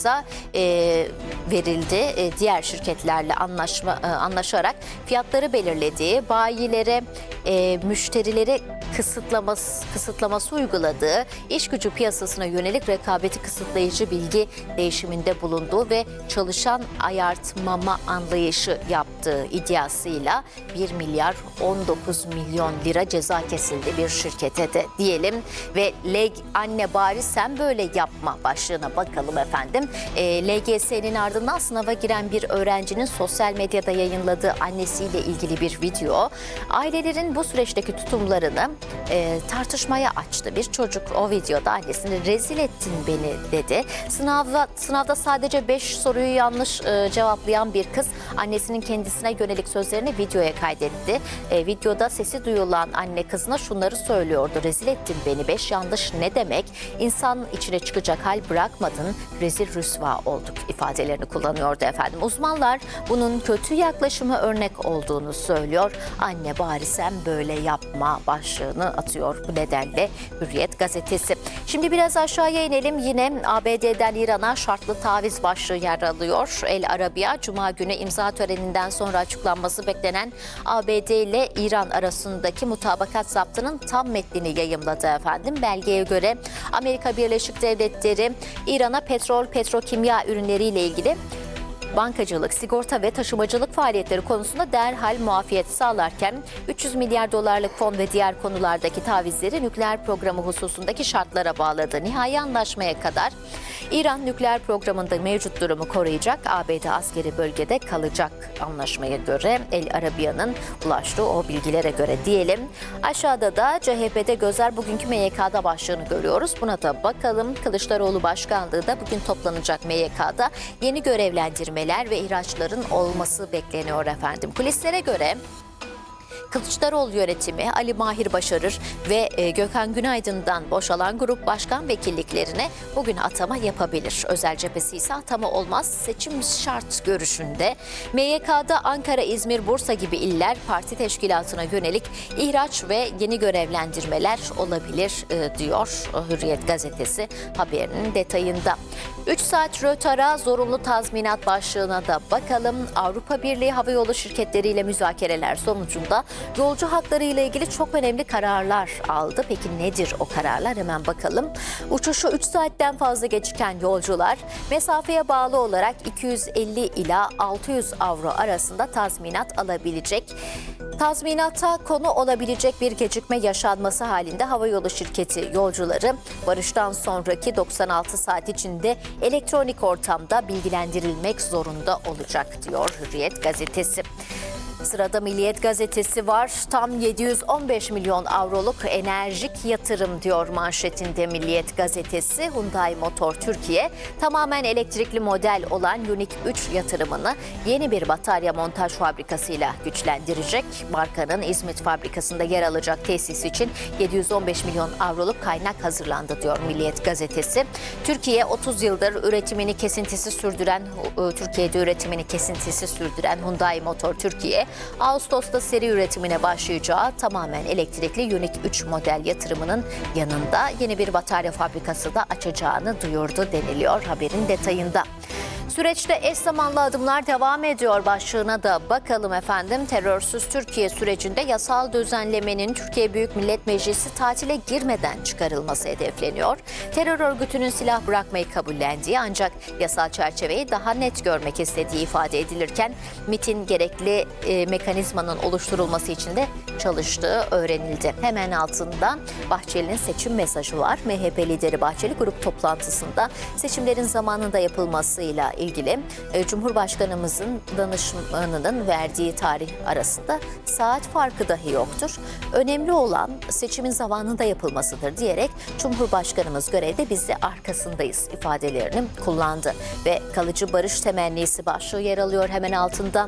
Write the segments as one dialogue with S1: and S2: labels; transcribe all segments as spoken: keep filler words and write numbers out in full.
S1: Airways'a e, verildi. E, diğer şirketlerle anlaşma e, anlaşarak fiyatları belirlediği, bayilere, e, müşterileri kısıtlaması, kısıtlaması uyguladığı, iş gücü piyasasına yönelik rekabeti kısıtlayıcı bilgi değişiminde bulunduğu ve çalışan ayartmama anlayışı yaptığı iddiasıyla bir milyar on dokuz milyon lira ceza kesildi bir şirkete de diyelim. Ve L anne bari sen böyle yapma başlığına bakalım efendim. E, L G S'nin ardından sınava giren bir öğrencinin sosyal medyada yayınladığı annesiyle ilgili bir video, ailelerin bu süreçteki tutumlarını e, tartışmaya açtı. Bir çocuk o videoda annesini rezil ettin beni dedi. Sınavda, sınavda sadece beş soruyu yanlış e, cevaplayan bir kız annesinin kendisine yönelik sözlerini videoya kaydetti. E, videoda sesi duyulan anne kızına şunları söylüyordu. Rezil ettin beni, beş yanlış ne demek? İnsan içine çıkacak hal bırakmadın, rezil rüsva olduk ifadelerini kullanıyordu efendim. Uzmanlar bunun kötü yaklaşıma örnek olduğunu söylüyor. Anne bari sen böyle yapma başlığını atıyor bu nedenle Hürriyet gazetesi. Şimdi biraz aşağıya inelim. Yine A B D'den İran'a şartlı taviz başlığı yer alıyor. El Arabiya, Cuma günü imza töreninden sonra açıklanması beklenen A B D ile İran arasındaki mutabakat zaptının tam metnini yayımladı efendim. Belgeye göre Amerika Birleşik Devletleri İran'a petrol, petrokimya ürünleriyle ilgili bankacılık, sigorta ve taşımacılık faaliyetleri konusunda derhal muafiyet sağlarken üç yüz milyar dolarlık fon ve diğer konulardaki tavizleri nükleer programı hususundaki şartlara bağladı. Nihai anlaşmaya kadar İran nükleer programında mevcut durumu koruyacak, A B D askeri bölgede kalacak anlaşmaya göre, El Arabiya'nın ulaştığı o bilgilere göre diyelim. Aşağıda da C H P'de gözler bugünkü M Y K'da başlığını görüyoruz. Buna da bakalım. Kılıçdaroğlu başkanlığı da bugün toplanacak M Y K'da yeni görevlendirme ve ihraçların olması bekleniyor efendim. Kulislere göre Kılıçdaroğlu yönetimi Ali Mahir Başarır ve Gökhan Günaydın'dan boşalan grup başkan vekilliklerine bugün atama yapabilir. Özel cephesi ise atama olmaz, seçim şart görüşünde. M Y K'da Ankara, İzmir, Bursa gibi iller parti teşkilatına yönelik ihraç ve yeni görevlendirmeler olabilir diyor Hürriyet gazetesi haberinin detayında. üç saat rötara zorunlu tazminat başlığına da bakalım. Avrupa Birliği havayolu şirketleriyle müzakereler sonucunda yolcu hakları ile ilgili çok önemli kararlar aldı. Peki nedir o kararlar? Hemen bakalım. Uçuşu üç saatten fazla geciken yolcular mesafeye bağlı olarak iki yüz elli ila altı yüz avro arasında tazminat alabilecek. Tazminata konu olabilecek bir gecikme yaşanması halinde havayolu şirketi yolcuları varıştan sonraki doksan altı saat içinde elektronik ortamda bilgilendirilmek zorunda olacak diyor Hürriyet gazetesi. Sırada Milliyet gazetesi var. Tam yedi yüz on beş milyon avroluk enerjik yatırım diyor manşetinde Milliyet gazetesi. Hyundai Motor Türkiye tamamen elektrikli model olan Unique üç yatırımını yeni bir batarya montaj fabrikasıyla güçlendirecek. Markanın İzmit fabrikasında yer alacak tesis için yedi yüz on beş milyon avroluk kaynak hazırlandı diyor Milliyet gazetesi. Türkiye otuz yıldır üretimini kesintisi sürdüren Türkiye'de üretimini kesintisi sürdüren Hyundai Motor Türkiye Ağustos'ta seri üretimine başlayacağı tamamen elektrikli Unique üç model yatırımının yanında yeni bir batarya fabrikası da açacağını duyurdu deniliyor haberin detayında. Süreçte eş zamanlı adımlar devam ediyor başlığına da bakalım efendim. Terörsüz Türkiye sürecinde yasal düzenlemenin Türkiye Büyük Millet Meclisi tatile girmeden çıkarılması hedefleniyor. Terör örgütünün silah bırakmayı kabullendiği ancak yasal çerçeveyi daha net görmek istediği ifade edilirken M İ T'in gerekli e, mekanizmanın oluşturulması için de çalıştığı öğrenildi. Hemen altında Bahçeli'nin seçim mesajı var. M H P lideri Bahçeli grup toplantısında seçimlerin zamanında yapılmasıyla ilgili Cumhurbaşkanımızın danışmanının verdiği tarih arasında saat farkı dahi yoktur. Önemli olan seçimin zamanında yapılmasıdır diyerek Cumhurbaşkanımız görevde, biz de arkasındayız ifadelerini kullandı. Ve kalıcı barış temennisi başlığı yer alıyor hemen altında.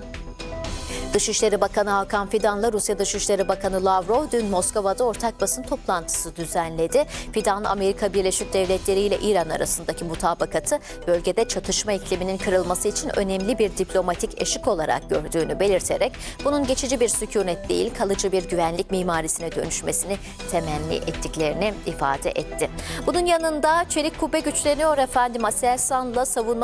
S1: Dışişleri Bakanı Hakan Fidan'la Rusya Dışişleri Bakanı Lavrov dün Moskova'da ortak basın toplantısı düzenledi. Fidan, Amerika Birleşik Devletleri ile İran arasındaki mutabakatı bölgede çatışma ikliminin kırılması için önemli bir diplomatik eşik olarak gördüğünü belirterek bunun geçici bir sükunet değil, kalıcı bir güvenlik mimarisine dönüşmesini temenni ettiklerini ifade etti. Bunun yanında çelik kubbe güçleniyor efendim. Aselsan'la savunma